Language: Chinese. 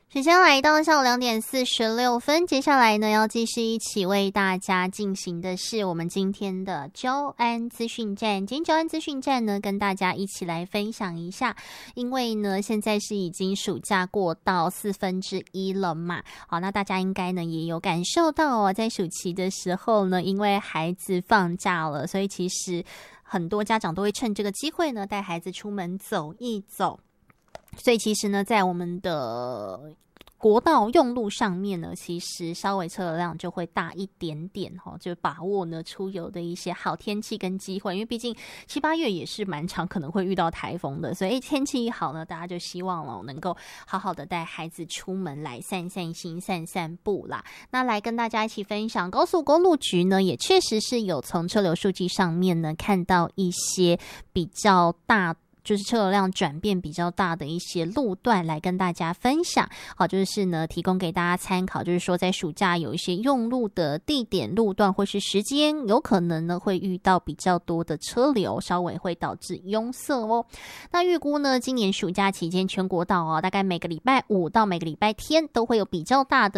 时间来到下午2:46，接下来呢要继续一起为大家进行的是我们今天的交安资讯站。今天交安资讯站呢跟大家一起来分享一下，因为呢现在是已经暑假过到1/4了嘛，好，那大家应该呢也有感受到哦，在暑期的时候呢，因为孩子放假了，所以其实很多家长都会趁这个机会呢带孩子出门走一走。所以其实呢，在我们的国道用路上面呢，其实稍微车流量就会大一点点就把握呢出游的一些好天气跟机会，因为毕竟7、8月也是蛮常可能会遇到台风的，所以天气一好呢，大家就希望能够好好的带孩子出门来散散心、散散步啦。那来跟大家一起分享，高速公路局呢也确实是有从车流数据上面呢看到一些比较大，就是车流量转变比较大的一些路段来跟大家分享。好，就是呢提供给大家参考，就是说在暑假有一些用路的地点、路段或是时间，有可能呢会遇到比较多的车流，稍微会导致拥塞哦。那预估呢今年暑假期间全国道大概每个礼拜5到每个礼拜天都会有比较大的